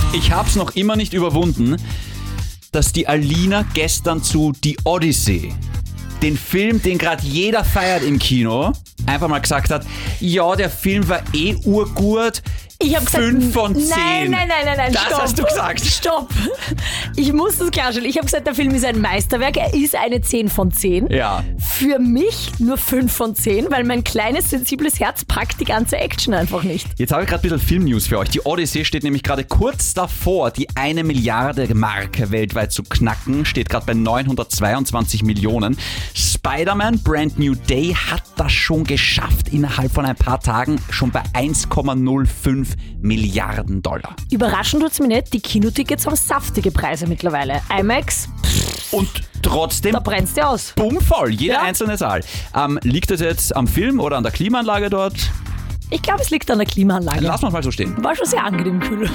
Ich hab's noch immer nicht überwunden, dass die Alina gestern zu The Odyssey, den Film, den gerade jeder feiert im Kino, einfach mal gesagt hat, ja, der Film war urgut. Ich habe gesagt, 5 von 10. Nein, Das stopp. hast du gesagt. Stopp. Ich muss das klarstellen. Ich habe gesagt, der Film ist ein Meisterwerk. Er ist eine 10 von 10. Ja. Für mich nur 5 von 10, weil mein kleines, sensibles Herz packt die ganze Action einfach nicht. Jetzt habe ich gerade ein bisschen Filmnews für euch. Die Odyssey steht nämlich gerade kurz davor, die 1 Milliarde Marke weltweit zu knacken. Steht gerade bei 922 Millionen. Spider-Man Brand New Day hat das schon geschafft. Innerhalb von ein paar Tagen schon bei 1,05 Milliarden Dollar. Überraschend tut's mir nicht, die Kinotickets haben saftige Preise mittlerweile. IMAX, Und trotzdem da brennt's dir aus. bummvoll, jeder Ja. einzelne Saal. Liegt das jetzt am Film oder an der Klimaanlage dort? Ich glaube, es liegt an der Klimaanlage. Lass mal so stehen. War schon sehr angenehm kühl.